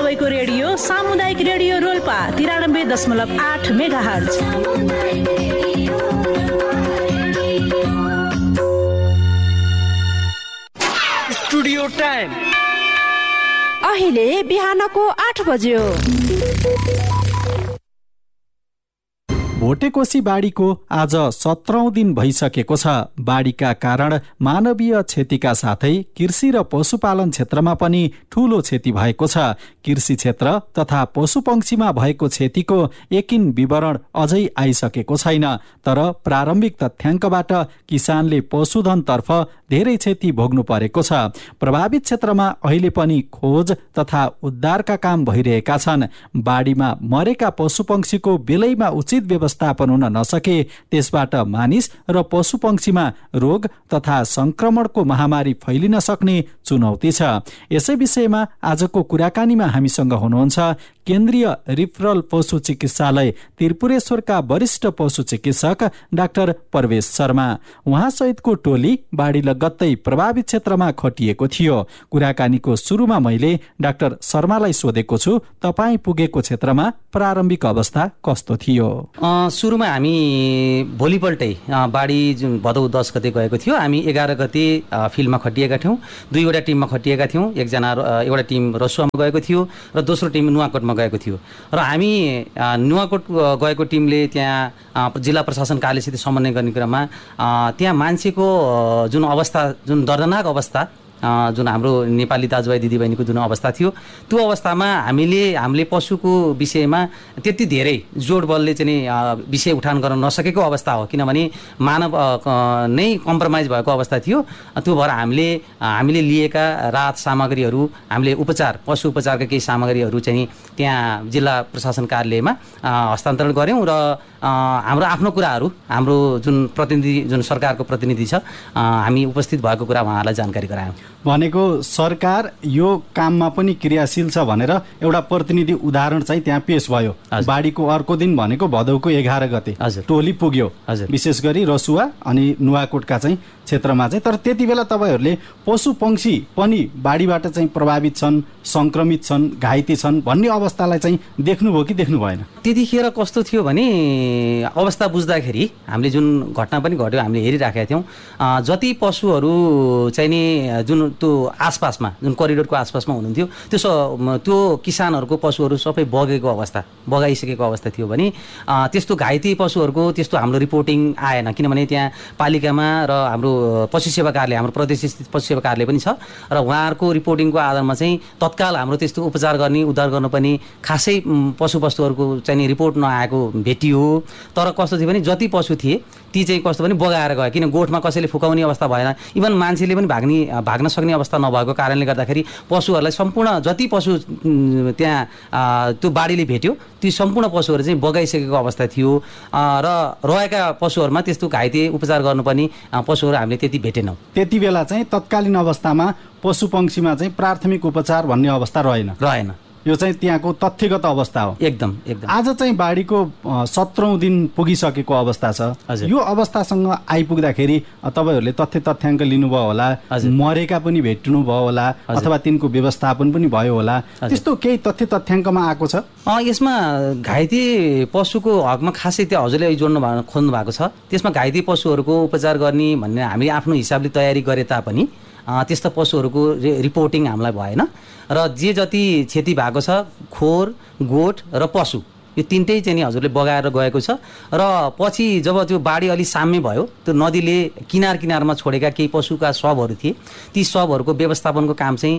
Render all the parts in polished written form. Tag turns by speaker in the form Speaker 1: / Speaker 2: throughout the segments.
Speaker 1: सबैको रेडियो सामुदायिक radio Rolpa 93.8 megahertz.
Speaker 2: Studio time
Speaker 3: अहिले बिहानको 8 बज्यो।
Speaker 4: भोटेकोशी बाढीको आज 17औं दिन भइसकेको छ। बाढीका कारण मानवीय क्षतिका साथै कृषि र पशुपालन क्षेत्रमा पनि ठूलो क्षति भएको छ। कृषि क्षेत्र तथा पशुपक्षीमा भएको क्षतिको एकिन विवरण अझै आइसकेको छैन, तर प्रारम्भिक तथ्याङ्कबाट किसानले पशुधनतर्फ धेरै क्षति भोग्नु परेको छ। प्रभावित क्षेत्रमा अहिले पनि खोज तथा उद्धारका काम भइरहेका छन्। बाढीमा मरेका पशुपक्षीको बेलैमा उचित व्यवस्थापन हुन नसके त्यसबाट मानिस र पशुपक्षीमा रोग तथा संक्रमणको महामारी फैलिन सक्ने चुनौती छ। यसै विषयमा आजको कुराकानीमा हामीसँग हुनुहुन्छ केन्द्रीय रिफरल पशु चिकित्सालय त्रिपुरेश्वरका वरिष्ठ पशु चिकित्सक डाक्टर प्रवेश शर्मा। उहाँसहितको टोली बाढी लगत्तै प्रभावित क्षेत्रमा खटिएको थियो। कुराकानीको सुरुमा मैले डाक्टर शर्मालाई सोधेको छु, तपाईँ पुगेको क्षेत्रमा प्रारम्भिक अवस्था कस्तो थियो?
Speaker 5: सुरुमा हामी भोलिपल्टै बाढी जुन भदौ 10 गते गएको थियो, हामी 11 गते फिल्डमा खटिएका थियौँ। 2वटा टिममा खटिएका थियौँ। एउटा टिम रसुवामा गएको थियो र दोस्रो टिम नुवाकोटमा गएको थियो। र हामी नुवाकोट गएको टिमले त्यहाँ जिल्ला प्रशासन कार्यालयसित समन्वय गर्ने क्रममा त्यहाँ मान्छेको जुन अवस्था, जुन दर्दनाक अवस्था, जुन हाम्रो नेपाली दाजुभाइ दिदीबहिनीको जुन अवस्था थियो, त्यो अवस्थामा हामीले पशुको विषयमा त्यति धेरै जोड बलले चाहिँ विषय उठान गर्न नसकेको अवस्था हो, किनभने मानव नै कम्प्रोमाइज भएको अवस्था थियो। त्यो भएर हामीले लिएका राहत सामग्रीहरू, हामीले पशु उपचारका केही सामग्रीहरू चाहिँ त्यहाँ जिल्ला प्रशासन कार्यालयमा हस्तान्तरण गऱ्यौँ र हाम्रो आफ्नो कुराहरू, हाम्रो जुन प्रतिनिधि, जुन सरकारको प्रतिनिधि छ, हामी उपस्थित भएको कुरा उहाँहरूलाई जानकारी गरायौँ।
Speaker 4: भनेको सरकार यो काममा पनि क्रियाशील छ भनेर एउटा प्रतिनिधि उदाहरण चाहिँ त्यहाँ पेश भयो। बाढीको अर्को दिन भनेको भदौको 11 गते टोली पुग्यो, विशेष गरी रसुवा अनि नुवाकोटका चाहिँ क्षेत्रमा चाहिँ। तर त्यति बेला तपाईँहरूले पशु पक्षी पनि बाढीबाट चाहिँ प्रभावित छन्, संक्रमित छन्, घाइते छन् भन्ने अवस्थालाई चाहिँ देख्नुभयो कि देख्नु भएन?
Speaker 5: त्यतिखेर कस्तो थियो भने अवस्था बुझ्दाखेरि हामीले जुन घटना पनि घट्यो हामीले हेरिराखेका थियौँ। जति पशुहरू चाहिँ नि जुन त्यो आसपासमा, जुन करिडोरको आसपासमा हुनुहुन्थ्यो, त्यो किसानहरूको पशुहरू सबै बगाइसकेको अवस्था थियो भने त्यस्तो घाइते पशुहरूको त्यस्तो हाम्रो रिपोर्टिङ आएन, किनभने त्यहाँ पालिकामा र हाम्रो पशु सेवा कार्यालय, हाम्रो प्रदेश स्थित पशु सेवा कार्यालय पनि छ र उहाँहरूको रिपोर्टिङको आधारमा चाहिँ तत्काल हाम्रो त्यस्तो उपचार गर्ने, उद्धार गर्न पनि खासै पशुवस्तुहरूको चाहिँ रिपोर्ट नआएको भेटियो। तर कस्तो थियो भने जति पशु थिए ती चाहिँ कस्तो भने बगाएर गयो, किन गोठमा कसैले फुकाउने अवस्था भएन, इभन मान्छेले पनि भाग्न सक्ने अवस्था नभएको कारणले गर्दाखेरि पशुहरूलाई सम्पूर्ण जति पशु त्यहाँ त्यो बाढीले भेट्यो ती सम्पूर्ण पशुहरू चाहिँ बगाइसकेको अवस्था थियो र रहेका पशुहरूमा त्यस्तो घाइते उपचार गर्नुपर्ने पशुहरू हामीले त्यति भेटेनौँ।
Speaker 4: त्यति बेला चाहिँ तत्कालीन अवस्थामा पशुपक्षीमा चाहिँ प्राथमिक उपचार भन्ने अवस्था रहेन। यो चाहिँ त्यहाँको तथ्यगत अवस्था हो।
Speaker 5: एकदम।
Speaker 4: आज चाहिँ बाढीको 17औं दिन पुगिसकेको अवस्था छ। यो अवस्थासँग आइपुग्दाखेरि तपाईँहरूले तथ्याङ्क लिनुभयो होला, मरेका पनि भेट्नुभयो होला, अथवा तिनको व्यवस्थापन पनि भयो होला, त्यस्तो केही तथ्याङ्कमा आएको छ?
Speaker 5: यसमा घाइते पशुको हकमा खासै त्यो हजुरले खोज्नु भएको छ। त्यसमा घाइते पशुहरूको उपचार गर्ने भन्ने हामी आफ्नो हिसाबले तयारी गरे तापनि त्यस्ता पशुहरूको रिपोर्टिङ हामीलाई भएन र जे जति क्षति भएको छ खोर, गोठ र पशु, यो तीनटै चाहिँ नि हजुरले बगाएर गएको छ। र पछि जब त्यो बाढी अलि साम्य भयो, त्यो नदीले किनारमा छोडेका केही पशुका शवहरू थिए, ती शवहरूको व्यवस्थापनको काम चाहिँ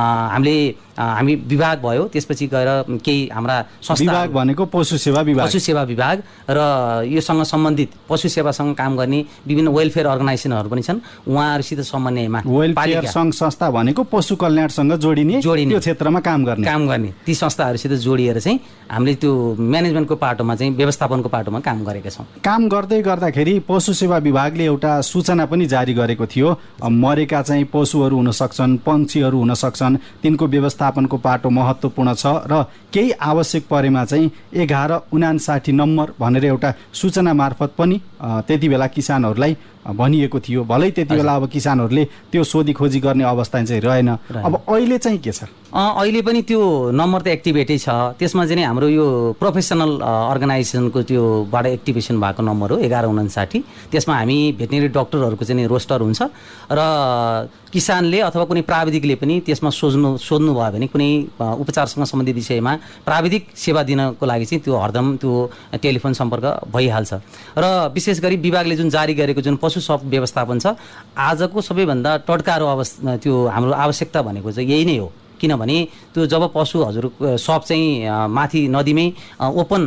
Speaker 5: हामी विभाग भयो, त्यसपछि गएर केही हाम्रा संस्था,
Speaker 4: विभाग भनेको पशु सेवा विभाग
Speaker 5: र योसँग सम्बन्धित पशु सेवासँग काम गर्ने विभिन्न वेलफेयर अर्गनाइजेसनहरू पनि छन्, उहाँहरूसित समन्वयमा
Speaker 4: वेलफेयर सङ्घ संस्था भनेको पशु कल्याणसँग जोडिने त्यो क्षेत्रमा काम गर्ने
Speaker 5: ती संस्थाहरूसित जोडिएर चाहिँ हामीले त्यो म्यानेजमेन्टको पाटोमा चाहिँ व्यवस्थापनको पाटोमा काम गरेका छौँ।
Speaker 4: काम गर्दाखेरि पशु सेवा विभागले एउटा सूचना पनि जारी गरेको थियो, मरेका चाहिँ पशुहरू हुन सक्छन्, पक्षीहरू हुन सक्छन्, तिनको व्यवस्थापनको पाटो महत्त्वपूर्ण छ र केही आवश्यक परेमा चाहिँ 1159 नम्बर भनेर एउटा सूचना मार्फत पनि त्यति बेला किसानहरूलाई भनिएको थियो। भलै त्यति बेला अब किसानहरूले त्यो सोधी खोजी गर्ने अवस्था चाहिँ रहेन। अब अहिले चाहिँ के छ?
Speaker 5: अहिले पनि त्यो नम्बर त एक्टिभेटै छ। त्यसमा चाहिँ हाम्रो यो प्रोफेसनल अर्गनाइजेसनको त्योबाट एक्टिभेसन भएको नम्बर हो 1159। त्यसमा हामी भेटनेरी डक्टरहरूको चाहिँ रोस्टर हुन्छ र किसानले अथवा कुनै प्राविधिकले पनि त्यसमा सोध्नु भयो भने कुनै उपचारसँग सम्बन्धित विषयमा प्राविधिक सेवा दिनको लागि चाहिँ त्यो हरदम त्यो टेलिफोन सम्पर्क भइहाल्छ। र विशेष गरी विभागले जुन जारी गरेको जुन पशु सप व्यवस्थापन छ, आजको सबैभन्दा टड्कारो त्यो हाम्रो आवश्यकता भनेको चाहिँ यही नै हो। किनभने त्यो जब पशु हजुर सप चाहिँ माथि नदीमै ओपन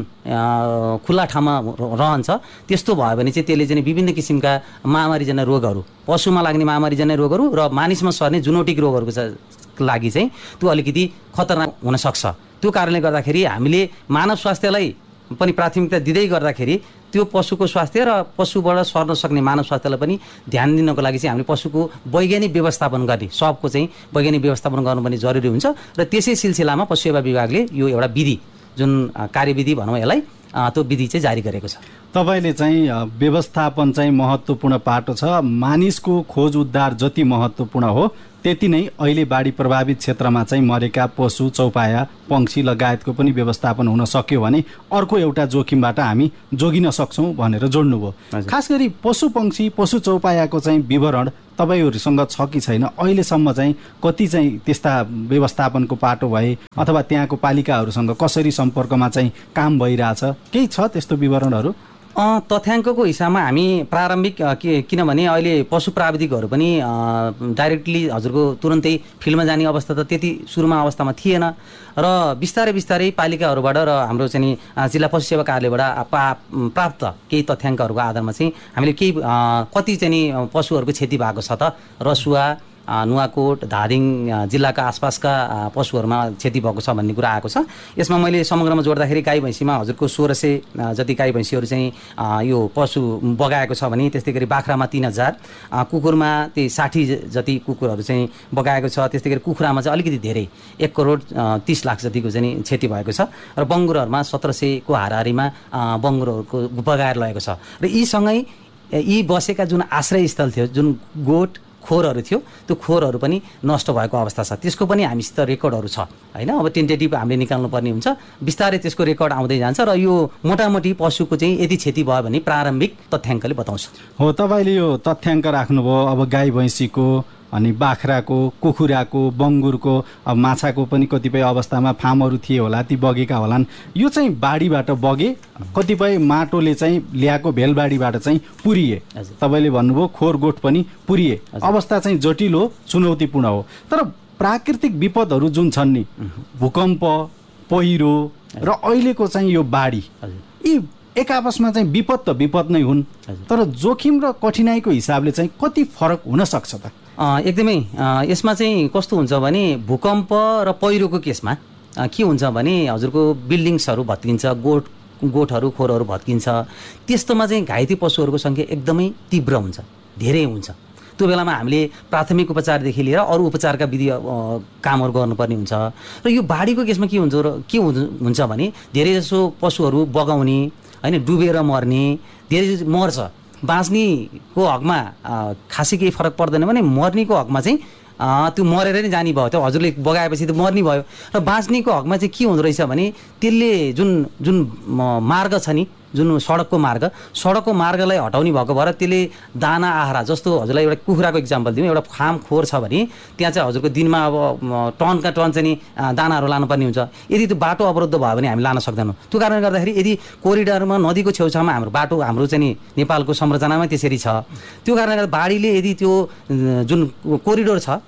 Speaker 5: खुल्ला ठाउँमा रहन्छ, त्यस्तो भयो भने चाहिँ त्यसले चाहिँ विभिन्न किसिमका महामारीजन्य रोगहरू, पशुमा लाग्ने महामारीजन्य रोगहरू र मानिसमा सर्ने जुनोटिक रोगहरूको लागि चाहिँ त्यो अलिकति खतरनाक हुनसक्छ। त्यो कारणले गर्दाखेरि हामीले मानव स्वास्थ्यलाई पनि प्राथमिकता दिँदै गर्दाखेरि त्यो पशुको स्वास्थ्य र पशुबाट सर्न सक्ने मानव स्वास्थ्यलाई पनि ध्यान दिनको लागि चाहिँ हामीले पशुको वैज्ञानिक व्यवस्थापन गर्ने, सबको चाहिँ वैज्ञानिक व्यवस्थापन गर्नु पनि जरुरी हुन्छ। र त्यसै सिलसिलामा पशु सेवा विभागले यो एउटा विधि, जुन कार्यविधि भनौँ यसलाई, त्यो विधि चाहिँ जारी गरेको छ।
Speaker 4: तपाईँले चाहिँ व्यवस्थापन चाहिँ महत्त्वपूर्ण पाटो छ, मानिसको खोज उद्धार जति महत्त्वपूर्ण हो त्यति नै अहिले बाढी प्रभावित क्षेत्रमा चाहिँ मरेका पशु, चौपाया, पंक्षी लगायतको पनि व्यवस्थापन हुन सक्यो भने अर्को एउटा जोखिमबाट हामी जोगिन सक्छौँ भनेर जोड्नुभयो। खास गरी पशु पंक्षी, पशु चौपायाको चाहिँ विवरण तपाईँहरूसँग छ कि छैन? अहिलेसम्म चाहिँ कति चाहिँ त्यस्ता व्यवस्थापनको पाटो भए अथवा त्यहाँको पालिकाहरूसँग कसरी सम्पर्कमा चाहिँ काम भइरहेछ, केही छ त्यस्तो विवरणहरू?
Speaker 5: तथ्याङ्कको हिसाबमा हामी प्रारम्भिक किनभने अहिले पशु प्राविधिकहरू पनि डाइरेक्टली हजुरको तुरन्तै फिल्डमा जाने अवस्था त त्यति सुरुमा अवस्थामा थिएन र बिस्तारै बिस्तारै पालिकाहरूबाट र हाम्रो चाहिँ जिल्ला पशु सेवा कार्यालयबाट प्राप्त केही तथ्याङ्कहरूको आधारमा चाहिँ हामीले केही कति चाहिँ पशुहरूको क्षति भएको छ त रसुवा, नुवाकोट, धादिङ जिल्लाका आसपासका पशुहरूमा क्षति भएको छ भन्ने कुरा आएको छ। यसमा मैले समग्रमा जोड्दाखेरि गाई भैँसीमा हजुरको 1600 जति गाई भैँसीहरू चाहिँ यो पशु बगाएको छ भने, त्यस्तै गरी बाख्रामा 3000, कुकुरमा त्यही 60 जति कुकुरहरू चाहिँ बगाएको छ। त्यस्तै गरी कुखुरामा चाहिँ अलिकति धेरै 1,30,00,000 जतिको चाहिँ क्षति भएको छ र बङ्गुरहरूमा 1700 को हाराहारीमा बङ्गुरहरूको बगाएर लगेको छ। र यीसँगै यी बसेका जुन आश्रयस्थल थियो, जुन गोठ खोरहरू थियो, त्यो खोरहरू पनि नष्ट भएको अवस्था छ। त्यसको पनि हामीसित रेकर्डहरू छ हैन। अब टेन्टेटिभ हामीले निकाल्नु पर्ने हुन्छ, बिस्तारै त्यसको रेकर्ड आउँदै जान्छ र यो मोटामोटी पशुको चाहिँ यदि क्षति भयो भने प्रारम्भिक तथ्याङ्कले बताउँछ।
Speaker 4: हो, तपाईँले यो तथ्याङ्क राख्नुभयो। अब गाई भैँसीको अनि बाख्राको, कुखुराको, बङ्गुरको, अब माछाको पनि कतिपय अवस्थामा फार्महरू थिए होला, ती बगेका होलान्। यो चाहिँ बाढीबाट बगे, कतिपय माटोले चाहिँ ल्याएको भेलबाढीबाट चाहिँ पुरिए। तपाईँले भन्नुभयो खोरगोठ पनि पुरिए। अवस्था चाहिँ जटिल हो, चुनौतीपूर्ण हो। तर प्राकृतिक विपदहरू जुन छन् नि, भूकम्प, पहिरो र अहिलेको चाहिँ यो बाढी, यी एक आपसमा चाहिँ विपद त विपद नै हुन्, तर जोखिम र कठिनाइको हिसाबले चाहिँ कति फरक हुन सक्छ त?
Speaker 5: एकदमै यसमा चाहिँ कस्तो हुन्छ भने भूकम्प र पहिरोको केसमा के हुन्छ भने हजुरको बिल्डिङ्सहरू भत्किन्छ, गोठहरू, खोरहरू भत्किन्छ। त्यस्तोमा चाहिँ घाइते पशुहरूको सङ्ख्या एकदमै तीव्र हुन्छ, धेरै हुन्छ। त्यो बेलामा हामीले प्राथमिक उपचारदेखि लिएर अरू उपचारका विधि कामहरू गर्नुपर्ने हुन्छ। र यो बाढीको केसमा के हुन्छ भने धेरैजसो पशुहरू बगाउने हैन, डुबेर मर्ने, धेरै मर्छ। बाँच्नेको हकमा खासै केही फरक पर्दैन भने मर्नेको हकमा चाहिँ त्यो मरेर नै जाने भयो। त्यो हजुरले बगाएपछि त मर्ने भयो। र बाँच्नेको हकमा चाहिँ के हुँदो रहेछ भने त्यसले जुन मार्ग छ नि, जुन सडकको मार्गलाई हटाउने भएको भएर त्यसले दाना आहारा, जस्तो हजुरलाई एउटा कुखुराको इक्जाम्पल दिउँ, एउटा फार्म खोर छ भने त्यहाँ चाहिँ हजुरको दिनमा अब टनका टन चाहिँ दानाहरू लानुपर्ने हुन्छ। यदि त्यो बाटो अवरुद्ध भयो भने हामी लान सक्दैनौँ। त्यो कारणले गर्दाखेरि यदि कोरिडोरमा नदीको छेउछाउमा हाम्रो चाहिँ नेपालको संरचनामा त्यसरी छ। त्यो कारणले गर्दा बाढीले यदि त्यो जुन कोरिडोर छ,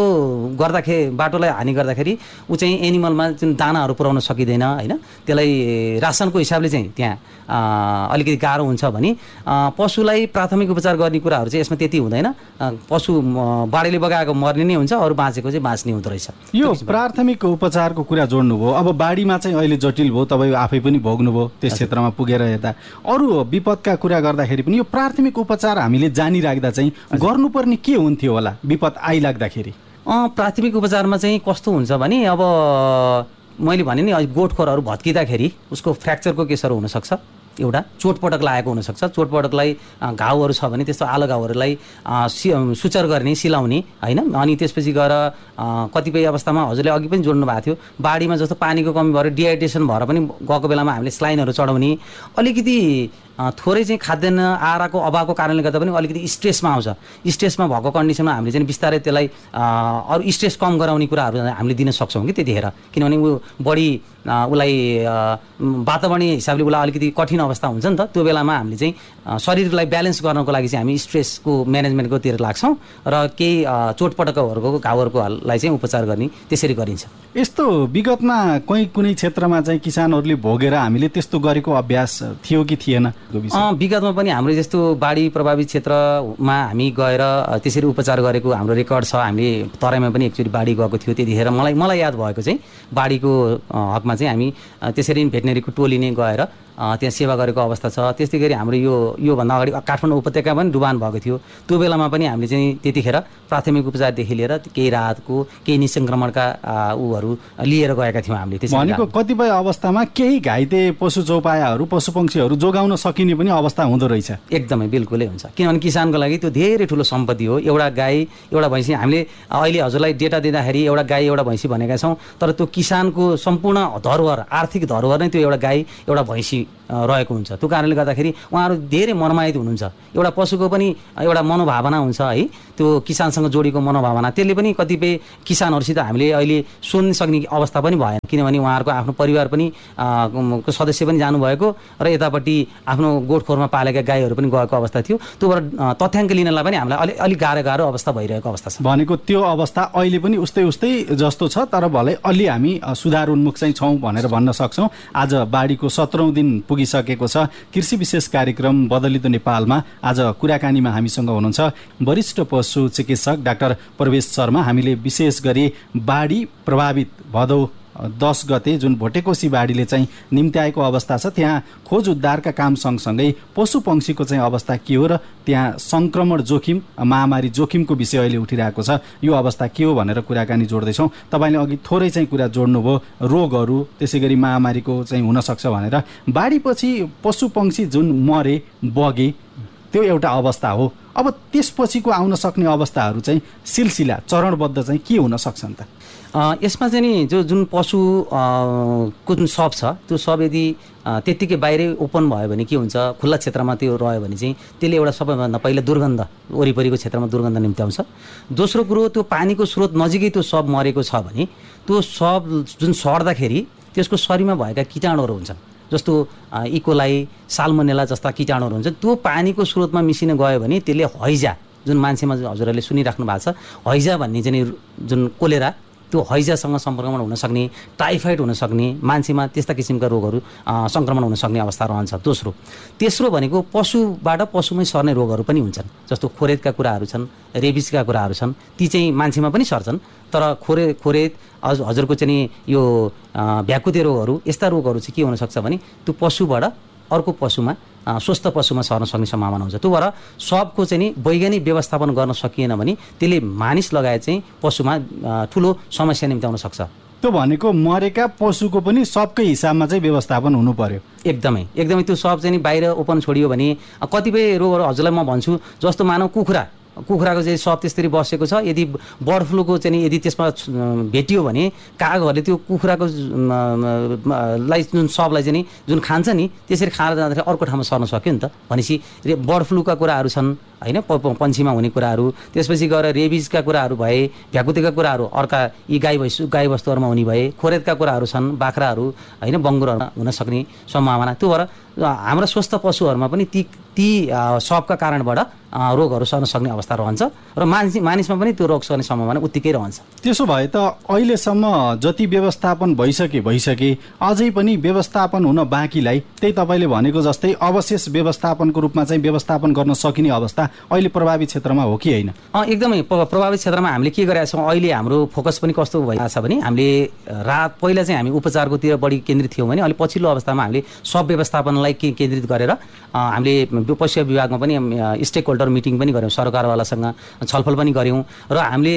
Speaker 5: बाटोलाई हानि गर्दाखेरि ऊ चाहिँ एनिमलमा जुन दानाहरू पुर्याउन सकिँदैन हैन, त्यसलाई रासनको हिसाबले चाहिँ त्यहाँ अलिकति गाह्रो हुन्छ भने पशुलाई प्राथमिक उपचार गर्ने कुराहरू चाहिँ यसमा त्यति हुँदैन। पशु बाढीले बगाएको मर्ने नै हुन्छ, अरू बाँचेको चाहिँ बाँच्ने हुँदो रहेछ।
Speaker 4: यो प्राथमिक उपचारको कुरा जोड्नुभयो। अब बाढीमा चाहिँ अहिले जटिल भयो, तपाईँ आफै पनि भोग्नुभयो त्यस क्षेत्रमा पुगेर हेर्दा। अरू विपदका कुरा गर्दाखेरि पनि यो प्राथमिक उपचार हामीले जानिराख्दा चाहिँ गर्नुपर्ने के हुन्थ्यो होला विपद आइलाग्दाखेरि?
Speaker 5: प्राथमिक उपचारमा चाहिँ कस्तो हुन्छ भने अब मैले भने नि गोठखोरहरू भत्किँदाखेरि उसको फ्र्याक्चरको केसहरू हुनसक्छ एउटा चोटपटक लागेको हुनसक्छ। चोटपटकलाई घाउहरू छ भने त्यस्तो आलो घाउहरूलाई सुचर गर्ने, सिलाउने होइन। अनि त्यसपछि गएर कतिपय अवस्थामा हजुरले अघि पनि जोड्नु भएको थियो, बाढीमा जस्तो पानीको कमी भएर डिहाइड्रेसन भएर पनि गएको बेलामा हामीले स्लाइनहरू चढाउने, अलिकति थोरै चाहिँ खाद्यान्न आहारको अभावको कारणले गर्दा पनि अलिकति स्ट्रेसमा आउँछ। स्ट्रेसमा भएको कन्डिसनमा हामीले चाहिँ बिस्तारै त्यसलाई अरू स्ट्रेस कम गराउने कुराहरू हामीले दिन सक्छौँ कि त्यतिखेर, किनभने ऊ बढी उसलाई वातावरणीय हिसाबले उसलाई अलिकति कठिन अवस्था हुन्छ नि त। त्यो बेलामा हामीले चाहिँ शरीरलाई ब्यालेन्स गर्नको लागि चाहिँ हामी स्ट्रेसको म्यानेजमेन्टकोतिर लाग्छौँ र केही चोटपटकहरूको घाउहरूकोलाई चाहिँ उपचार गर्ने त्यसरी गरिन्छ।
Speaker 4: यस्तो विगतमा कुनै क्षेत्रमा चाहिँ किसानहरूले भोगेर हामीले त्यस्तो गरेको अभ्यास थियो कि थिएन?
Speaker 5: विगतमा पनि हाम्रो जस्तो बाढी प्रभावित क्षेत्रमा हामी गएर त्यसरी उपचार गरेको हाम्रो रेकर्ड छ। हामीले तराईमा पनि एकचोटि बाढी गएको थियो, त्यतिखेर मलाई याद भएको चाहिँ बाढीको हकमा चाहिँ हामी त्यसरी भेटनेरीको टोली नै गएर त्यहाँ सेवा गरेको अवस्था छ। त्यस्तै गरी हाम्रो योभन्दा अगाडि काठमाडौँ उपत्यका पनि डुबान भएको थियो। त्यो बेलामा पनि हामीले चाहिँ त्यतिखेर प्राथमिक उपचारदेखि लिएर केही राहतको केही निसङ्क्रमणका ऊहरू लिएर गएका थियौँ हामीले।
Speaker 4: भनेको कतिपय अवस्थामा केही घाइते पशु चौपायाहरू पशुपक्षीहरू जोगाउन सकिने पनि अवस्था हुँदो रहेछ।
Speaker 5: एकदमै बिल्कुलै हुन्छ, किनभने किसानको लागि त्यो धेरै ठुलो सम्पत्ति हो। एउटा गाई एउटा भैँसी, हामीले अहिले हजुरलाई डेटा दिँदाखेरि एउटा गाई एउटा भैँसी भनेका छौँ, तर त्यो किसानको सम्पूर्ण धरोहर, आर्थिक धरोहर नै त्यो एउटा गाई एउटा भैँसी रहेको हुन्छ। त्यो कारणले गर्दाखेरि उहाँहरू धेरै मर्माहित हुनुहुन्छ। एउटा पशुको पनि एउटा मनोभावना हुन्छ है, त्यो किसानसँग जोडिएको मनोभावना, त्यसले पनि कतिपय किसानहरूसित हामीले अहिले सोध्न सक्ने अवस्था पनि भएन, किनभने उहाँहरूको आफ्नो परिवार पनि को सदस्य पनि जानुभएको र यतापट्टि आफ्नो गोठखोरमा पालेका गाईहरू पनि गएको अवस्था थियो। त्योबाट तथ्याङ्क लिनलाई पनि हामीलाई अलिक गाह्रो अवस्था भइरहेको अवस्था छ।
Speaker 4: भनेको त्यो अवस्था अहिले पनि उस्तै जस्तो छ, तर भलै अलि हामी सुधार उन्मुख चाहिँ छौँ भनेर भन्न सक्छौँ। आज बाढीको 17औं दिन पुगिसकेको छ। कृषि विशेष कार्यक्रम बदलिदो नेपालमा आज कुराकानीमा हामीसँग हुनुहुन्छ वरिष्ठ पशु चिकित्सक डाक्टर प्रवेश शर्मा। हामीले विशेष गरी बाढी प्रभावित भदौ 10 गते जुन भोटेकोसी बाढीले चाहिँ निम्त्याएको अवस्था छ, त्यहाँ खोज उद्धारका काम सँगसँगै पशु पंक्षीको चाहिँ अवस्था के हो र त्यहाँ संक्रमण जोखिम, महामारी जोखिमको विषय अहिले उठिरहेको छ, यो अवस्था के हो भनेर कुराकानी जोड्दैछौँ। तपाईँले अघि थोरै चाहिँ कुरा जोड्नुभयो, रोगहरू त्यसै गरी महामारीको चाहिँ हुनसक्छ भनेर। बाढीपछि पशु पंक्षी जुन मरे बगे त्यो एउटा अवस्था हो। अब त्यसपछिको आउन सक्ने अवस्थाहरू चाहिँ सिलसिला चरणबद्ध चाहिँ के हुन सक्छन् त?
Speaker 5: यसमा चाहिँ नि जुन पशुको जुन शव छ, त्यो शव यदि त्यत्तिकै बाहिरै ओपन भयो भने के हुन्छ, खुल्ला क्षेत्रमा त्यो रह्यो भने चाहिँ त्यसले एउटा सबैभन्दा पहिला दुर्गन्ध, वरिपरिको क्षेत्रमा दुर्गन्ध निम्त्याउँछ। दोस्रो कुरो, त्यो पानीको स्रोत नजिकै त्यो शव मरेको छ भने त्यो शव जुन सर्दाखेरि त्यसको शरीरमा भएका कीटाणुहरू हुन्छन्, जस्तो इकोलाई, साल्मोनेला जस्ता कीटाणुहरू हुन्छ, त्यो पानीको स्रोतमा मिसिन गयो भने त्यसले हैजा, जुन मान्छेमा हजुरहरूले सुनिराख्नु भएको छ, हैजा भन्ने चाहिँ जुन कोलेरा, त्यो हैजासँग सङ्क्रमण हुनसक्ने, टाइफाइड हुनसक्ने, मान्छेमा त्यस्ता किसिमका रोगहरू सङ्क्रमण हुनसक्ने अवस्था रहन्छ। तेस्रो भनेको पशुबाट पशुमै सर्ने रोगहरू पनि हुन्छन्, जस्तो खोरेदका कुराहरू छन्, रेबिसका कुराहरू छन्, ती चाहिँ मान्छेमा पनि सर्छन्। तर खोरेद हजुरको चाहिँ यो भ्याकुते रोगहरू, यस्ता रोगहरू चाहिँ के हुनसक्छ भने त्यो पशुबाट अर्को पशुमा, स्वस्थ पशुमा सर्न सक्ने सम्भावना हुन्छ। त्यो भएर सबको चाहिँ नि वैज्ञानिक व्यवस्थापन गर्न सकिएन भने त्यसले मानिस लगायत चाहिँ पशुमा ठुलो समस्या निम्त्याउन सक्छ।
Speaker 4: त्यो भनेको मरेका पशुको पनि सबकै हिसाबमा चाहिँ व्यवस्थापन हुनु पर्यो।
Speaker 5: एकदमै त्यो सब चाहिँ नि बाहिर ओपन छोडियो भने कतिपय रोगहरू हजुरलाई म भन्छु, जस्तो मानव कुखुराको चाहिँ सब त्यसरी बसेको छ, यदि बर्ड फ्लूको चाहिँ यदि त्यसमा भेटियो भने कागहरूले त्यो कुखुराको लाई जुन सबलाई चाहिँ जुन खान्छ नि, त्यसरी खाएर जाँदाखेरि अर्को ठाउँमा सर्न सक्यो नि त। भनेपछि बर्ड फ्लूका कुराहरू छन् होइन, पन्छीमा हुने कुराहरू, त्यसपछि गएर रेबिजका कुराहरू भए, भ्याकुतेका कुराहरू अर्का यी गाई वस्तुहरूमा हुने भए, खोरेदका कुराहरू छन्, बाख्राहरू होइन, बङ्गुरहरू हुन सक्ने सम्भावना। त्यो भएर हाम्रा स्वस्थ पशुहरूमा पनि ती सबका कारणबाट रोगहरू सर्न सक्ने अवस्था रहन्छ र मानिसमा पनि त्यो रोग सर्ने सम्भावना उत्तिकै रहन्छ।
Speaker 4: त्यसो भए त अहिलेसम्म जति व्यवस्थापन भइसके अझै पनि व्यवस्थापन हुन बाँकीलाई त्यही तपाईँले भनेको जस्तै अवशेष व्यवस्थापनको रूपमा चाहिँ व्यवस्थापन गर्न सकिने अवस्था अहिले प्रभावित क्षेत्रमा हो कि होइन?
Speaker 5: एकदमै प्रभावित क्षेत्रमा हामीले के गरेका छौँ, अहिले हाम्रो फोकस पनि कस्तो भइरहेको छ भने हामीले पहिला चाहिँ हामी उपचारकोतिर बढी केन्द्रित थियौँ भने अहिले पछिल्लो अवस्थामा हामीले सब व्यवस्थापनलाई केन्द्रित गरेर हामीले पशु विभागमा पनि स्टेक होल्डर मिटिङ पनि गऱ्यौँ, सरकारवालासँग छलफल पनि गऱ्यौँ र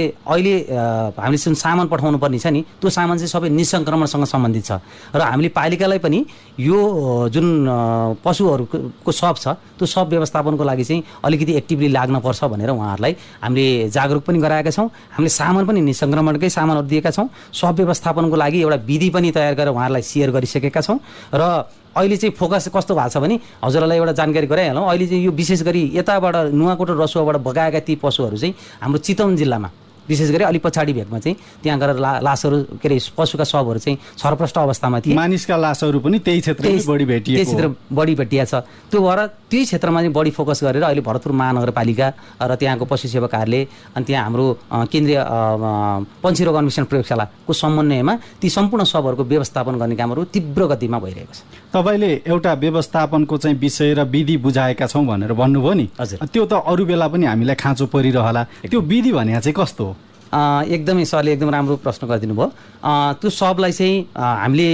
Speaker 5: हामीले जुन सामान पठाउनु पर्ने छ नि त्यो सामान चाहिँ सबै निसङ्क्रमणसँग सम्बन्धित छ र हामीले पालिकालाई पनि यो जुन पशुहरूको सब छ त्यो सब व्यवस्थापनको लागि चाहिँ अलिकति एक्टिभली लाग्नुपर्छ भनेर उहाँहरूलाई हामीले जागरुक पनि गराएका छौँ। हामीले सामान पनि निसङ्क्रमणकै सामानहरू दिएका छौँ। सब व्यवस्थापनको लागि एउटा विधि पनि तयार गरेर उहाँहरूलाई सेयर गरिसकेका छौँ र अहिले चाहिँ फोकस कस्तो भएको छ भने हजुरहरूलाई एउटा जानकारी गराइहालौँ। अहिले चाहिँ यो विशेष गरी यताबाट नुवाकोट र रसुवाबाट बगाएका ती पशुहरू चाहिँ हाम्रो चितवन जिल्लामा विशेष गरी अलि पछाडि भेगमा चाहिँ त्यहाँ गएर लासहरू के अरे पशुका शवहरू चाहिँ छरप्रष्ट अवस्थामा थिए।
Speaker 4: मानिसका लासहरू पनि त्यही क्षेत्रमा बढी भेटिएको,
Speaker 5: त्यही क्षेत्र बढी भेटिया छ। त्यो भएर त्यही क्षेत्रमा चाहिँ बढी फोकस गरेर अहिले भरतपुर महानगरपालिका र त्यहाँको पशु सेवा कार्यालय अनि त्यहाँ हाम्रो केन्द्रीय पन्छी रोग अन्वेषण प्रयोगशालाको समन्वयमा ती सम्पूर्ण शवहरूको व्यवस्थापन गर्ने कामहरू तीव्र गतिमा भइरहेको छ।
Speaker 4: तपाईँले एउटा व्यवस्थापनको चाहिँ विषय र विधि बुझाएका छौँ भनेर भन्नुभयो नि, त्यो त अरू बेला पनि हामीलाई खाँचो परिरहला। त्यो विधि भने चाहिँ कस्तो हो?
Speaker 5: एकदमै सरले एकदम राम्रो प्रश्न गरिदिनु भयो। त्यो सबलाई चाहिँ हामीले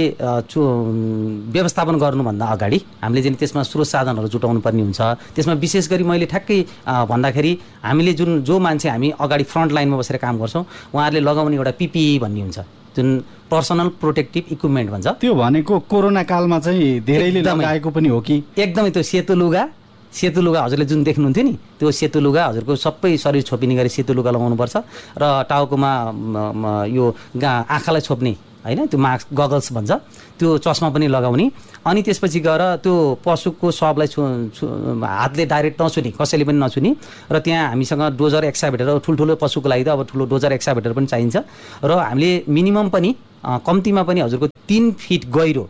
Speaker 5: व्यवस्थापन गर्नुभन्दा अगाडि हामीले चाहिँ त्यसमा स्रोत साधनहरू जुटाउनु पर्ने हुन्छ। त्यसमा विशेष गरी मैले ठ्याक्कै भन्दाखेरि हामीले जो मान्छे हामी अगाडि फ्रन्ट लाइनमा बसेर काम गर्छौँ उहाँहरूले लगाउने एउटा पिपिई भन्ने हुन्छ, जुन पर्सनल प्रोटेक्टिभ इक्विपमेन्ट भन्छ।
Speaker 4: त्यो भनेको कोरोना कालमा चाहिँ धेरैले लगाएको पनि हो कि?
Speaker 5: एकदमै त्यो सेतो लुगा हजुरले जुन देख्नुहुन्थ्यो नि त्यो सेतो लुगा हजुरको सबै शरीर छोपिने गरी सेतो लुगा लगाउनुपर्छ र टाउकोमा यो आँखालाई छोप्ने होइन त्यो मास्क गगल्स भन्छ त्यो चस्मा पनि लगाउने। अनि त्यसपछि गएर त्यो पशुको सबलाई हातले डाइरेक्ट नछुने, कसैले पनि नछुने र त्यहाँ हामीसँग डोजर एक्साभेटर ठुल्ठुलो पशुको लागि त अब ठुलो डोजर एक्साभेटर पनि चाहिन्छ र हामीले मिनिमम पनि कम्तीमा पनि हजुरको 3 फिट गहिरो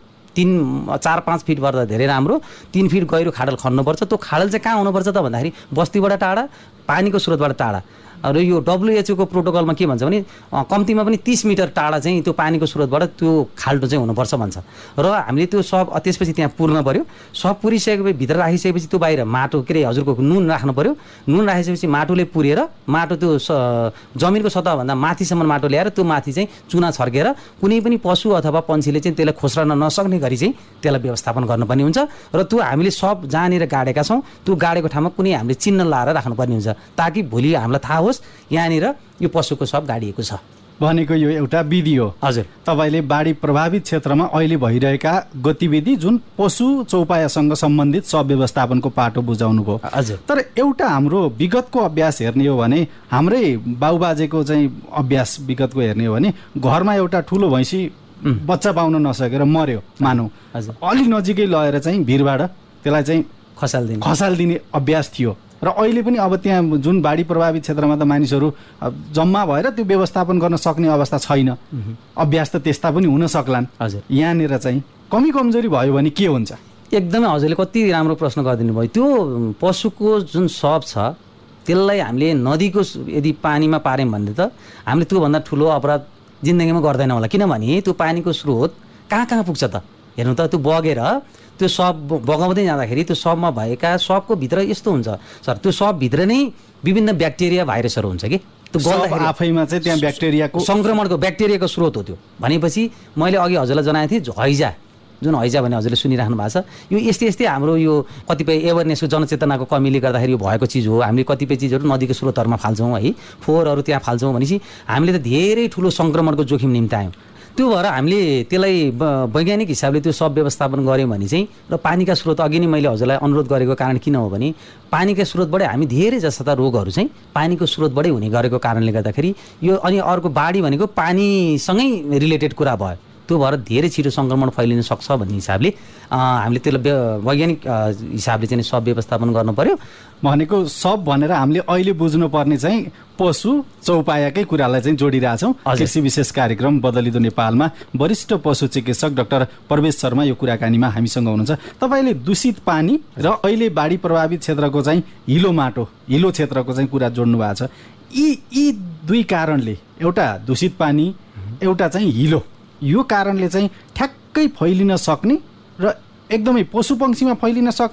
Speaker 5: 4-5 फिट गर्दा धेरै राम्रो 3 फिट गहिरो खाडल खन्नुपर्छ। त्यो खाडल चाहिँ कहाँ हुनुपर्छ त भन्दाखेरि बस्तीबाट टाढा, पानीको स्रोतबाट टाढा। र यो WHO को प्रोटोकलमा के भन्छ भने कम्तीमा पनि 30 मिटर टाढा चाहिँ त्यो पानीको स्रोतबाट त्यो खाल्टो चाहिँ हुनुपर्छ भन्छ। र हामीले त्यो सब त्यसपछि त्यहाँ पुर्न पर्यो। सब पुरिसकेपछि भित्र राखिसकेपछि त्यो बाहिर माटो के अरे हजुरको नुन राख्नु पर्यो। नुन राखिसकेपछि माटोले पुरेर माटो त्यो जमिनको सतहभन्दा माथिसम्म माटो ल्याएर त्यो माथि चाहिँ चुना छर्केर कुनै पनि पशु अथवा पन्छीले चाहिँ त्यसलाई खोस्रन नसक्ने गरी चाहिँ त्यसलाई व्यवस्थापन गर्नुपर्ने हुन्छ। र त्यो हामीले सब जहाँनिर गाडेका छौँ त्यो गाडेको ठाउँमा कुनै हामीले चिन्ह लाएर राख्नुपर्ने हुन्छ ताकि भोलि हामीलाई थाहा होस् यहाँनिर यो पशुको सब गाडिएको छ
Speaker 4: भनेको यो एउटा विधि हो।
Speaker 5: हजुर,
Speaker 4: तपाईँले बाढी प्रभावित क्षेत्रमा अहिले भइरहेका गतिविधि जुन पशु चौपायासँग सम्बन्धित सब व्यवस्थापनको पाटो बुझाउनु भयो।
Speaker 5: हजुर,
Speaker 4: तर एउटा हाम्रो विगतको अभ्यास हेर्ने हो भने हाम्रै बाउबाजेको चाहिँ अभ्यास विगतको हेर्ने हो भने घरमा एउटा ठुलो भैँसी बच्चा पाउन नसकेर मर्यो मानौ, अलि नजिकै लगेर चाहिँ भिरबाट त्यसलाई चाहिँ खसाल्दिने अभ्यास थियो र अहिले पनि अब त्यहाँ जुन बाढी प्रभावित क्षेत्रमा त मानिसहरू जम्मा भएर त्यो व्यवस्थापन गर्न सक्ने अवस्था छैन। अभ्यास त त्यस्ता पनि हुन सक्लान्।
Speaker 5: हजुर,
Speaker 4: यहाँनिर चाहिँ कमी कमजोरी भयो भने के हुन्छ?
Speaker 5: एकदमै हजुरले कति राम्रो प्रश्न गरिदिनु भयो। त्यो पशुको जुन सब छ त्यसलाई हामीले नदीको यदि पानीमा पार्यौँ भने त हामीले त्योभन्दा ठुलो अपराध जिन्दगीमा गर्दैनौँ होला। किनभने त्यो पानीको स्रोत कहाँ कहाँ पुग्छ त हेर्नु त, त्यो बगेर त्यो सब बगाउँदै जाँदाखेरि त्यो सबमा भएका सबको भित्र यस्तो हुन्छ सर, त्यो सबभित्र नै विभिन्न ब्याक्टेरिया भाइरसहरू हुन्छ कि त्यो गर्दाखेरि
Speaker 4: आफैमा चाहिँ त्यहाँ ब्याक्टेरियाको
Speaker 5: सङ्क्रमणको ब्याक्टेरियाको स्रोत हो त्यो। भनेपछि मैले अघि हजुरलाई जनाएको थिएँ हैजा, जुन हैजा भने हजुरले सुनिराख्नु भएको छ, यो यस्तै हाम्रो यो कतिपय एवेरनेसको जनचेतनाको कमीले गर्दाखेरि यो भएको चिज हो। हामीले कतिपय चिजहरू नदीको स्रोतहरूमा फाल्छौँ है, फोहोरहरू त्यहाँ फाल्छौँ भनेपछि हामीले त धेरै ठुलो सङ्क्रमणको जोखिम निम्त्यायौँ। त्यो भएर हामीले त्यसलाई वैज्ञानिक हिसाबले त्यो सब व्यवस्थापन गऱ्यौँ भने चाहिँ र पानीका स्रोत अघि नै मैले हजुरलाई अनुरोध गरेको कारण किन हो भने पानीका स्रोतबाटै हामी धेरै जस्ता रोगहरू चाहिँ पानीको स्रोतबाटै हुने गरेको कारणले गर्दाखेरि यो। अनि अर्को बाढी भनेको पानीसँगै रिलेटेड कुरा भयो, त्यो भएर धेरै छिटो सङ्क्रमण फैलिन सक्छ भन्ने हिसाबले हामीले त्यसलाई वैज्ञानिक हिसाबले चाहिँ सब व्यवस्थापन गर्नु पर्यो।
Speaker 4: भनेको सब भनेर हामीले अहिले बुझ्नुपर्ने चाहिँ पशु चौपायाकै कुरालाई चाहिँ जोडिरहेछौँ। कृषि विशेष कार्यक्रम बदलिदो नेपालमा वरिष्ठ पशु चिकित्सक डाक्टर प्रवेश शर्मा यो कुराकानीमा हामीसँग हुनुहुन्छ। तपाईँले दूषित पानी र अहिले बाढी प्रभावित क्षेत्रको चाहिँ हिलो माटो, हिलो क्षेत्रको चाहिँ कुरा जोड्नु भएको छ। यी दुई कारणले, एउटा दूषित पानी, एउटा चाहिँ हिलो, यो कारणले चाहिँ ठ्याक्कै फैलिन सक्ने र एकदमै पशुपक्षीमा फैलिन सक्ने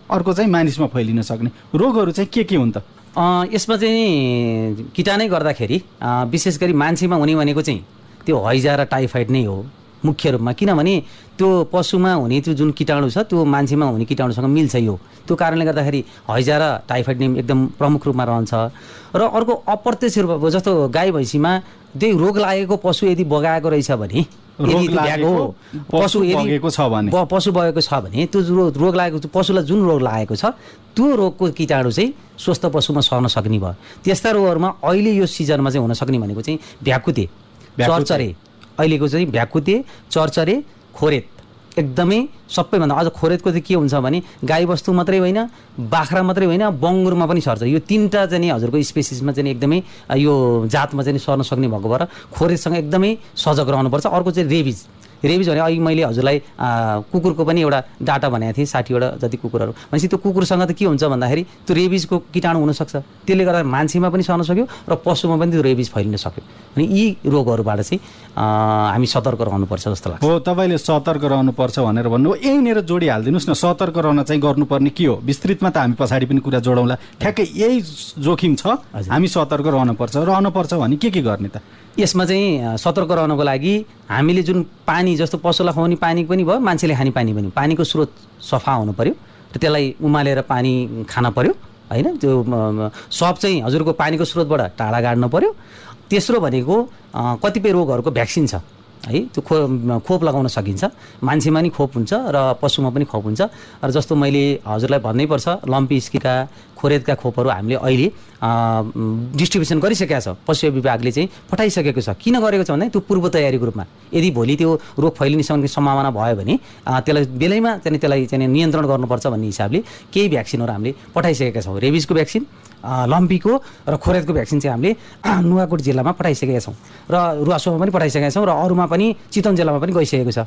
Speaker 4: अर्को चाहिँ मानिसमा फैलिन सक्ने रोगहरू चाहिँ के हुन् त?
Speaker 5: यसमा चाहिँ कीटाणु गर्दाखेरि विशेष गरी मान्छेमा हुने भनेको चाहिँ त्यो हैजा र टाइफाइड नै हो मुख्य रूपमा, किनभने त्यो पशुमा हुने त्यो जुन कीटाणु छ त्यो मान्छेमा हुने कीटाणुसँग मिल्छ यो, त्यो कारणले गर्दाखेरि हैजा र टाइफाइड नै एकदम प्रमुख रूपमा रहन्छ। र अर्को अप्रत्यक्ष रूपमा जस्तो गाई भैँसीमा त्यही रोग लागेको पशु यदि बगाएको रहेछ भने,
Speaker 4: पशु बगेको छ भने
Speaker 5: त्यो रोग लागेको पशुलाई जुन रोग लागेको छ त्यो रोगको कीटाणु चाहिँ स्वस्थ पशुमा सर्न सक्ने भयो। त्यस्ता रोगहरूमा अहिले यो सिजनमा चाहिँ हुन सक्ने भनेको चाहिँ भ्याकुते, चरचरे, अहिलेको चाहिँ भ्याकुते, चरचरे, खोरेत एकदमै सबैभन्दा। अझ खोरेतको चाहिँ के हुन्छ भने गाईबस्तु मात्रै होइन, बाख्रा मात्रै होइन, बङ्गुरमा पनि सर्छ। यो तीनटा चाहिँ हजुरको स्पेसिसमा चाहिँ एकदमै यो जातमा चाहिँ सर्न सक्ने भएको भएर खोरेतसँग एकदमै सजग रहनुपर्छ। अर्को चाहिँ रेबिज भने अहिले मैले हजुरलाई कुकुरको पनि एउटा डाटा भनेको थिएँ, 60वटा जति कुकुरहरू भनेपछि त्यो कुकुरसँग त के हुन्छ भन्दाखेरि त्यो रेबिजको कीटाणु हुनसक्छ, त्यसले गर्दा मान्छेमा पनि सर्न सक्यो र पशुमा पनि त्यो रेबिज फैलिन सक्यो। अनि यी रोगहरूबाट चाहिँ हामी सतर्क रहनुपर्छ जस्तो लाग्छ।
Speaker 4: हो, तपाईँले सतर्क रहनुपर्छ भनेर भन्नु, यहीँनिर जोडी हालिदिनुहोस् न, सतर्क रहन चाहिँ गर्नुपर्ने के हो? विस्तृतमा त हामी पछाडि पनि कुरा जोडौँला। ठ्याक्कै यही जोखिम छ, हामी सतर्क रहनुपर्छ भने के गर्ने त?
Speaker 5: यसमा चाहिँ सतर्क रहनको लागि हामीले जुन पानी जस्तो पशुलाई खुवाउने पानी पनि भयो, मान्छेले खाने पानी पनि, पानीको स्रोत सफा हुनु पर्यो र त्यसलाई उमालेर पानी खान पर्यो होइन। त्यो सब चाहिँ हजुरको पानीको स्रोतबाट टाढा गाड्नु पर्यो। तेस्रो भनेको कतिपय रोगहरूको भ्याक्सिन छ है, त्यो खोप लगाउन सकिन्छ। मान्छेमा नि खोप हुन्छ र पशुमा पनि खोप हुन्छ। र जस्तो मैले हजुरलाई भन्नै पर्छ, लम्पी स्किका, खोरेतका खोपहरू हामीले अहिले डिस्ट्रिब्युसन गरिसकेका छ, पशु विभागले चाहिँ पठाइसकेको छ। किन गरेको छ भने त्यो पूर्व तयारीको रूपमा, यदि भोलि त्यो रोग फैलिने सम्भावना भयो भने त्यसलाई बेलैमा त्यसलाई नियन्त्रण गर्नुपर्छ भन्ने हिसाबले केही भ्याक्सिनहरू हामीले पठाइसकेका छौँ। रेबिजको भ्याक्सिन, लम्पीको र खोरेतको भ्याक्सिन चाहिँ हामीले नुवाकोट जिल्लामा पठाइसकेका छौँ र रुवासोमा पनि पठाइसकेका छौँ र अरूमा पनि चितवन जिल्लामा पनि गइसकेको छ।